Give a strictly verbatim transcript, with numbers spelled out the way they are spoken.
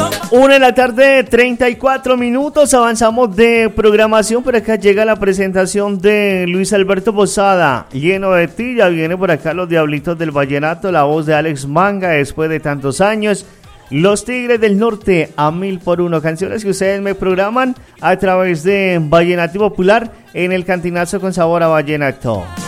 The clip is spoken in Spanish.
Una de la tarde, treinta y cuatro minutos, avanzamos de programación. Por acá llega la presentación de Luis Alberto Posada, Lleno de ti. Ya viene por acá los Diablitos del Vallenato, la voz de Alex Manga después de tantos años. Los Tigres del Norte a mil por uno, canciones que ustedes me programan a través de Vallenato Popular en el Cantinazo con Sabor a Vallenato.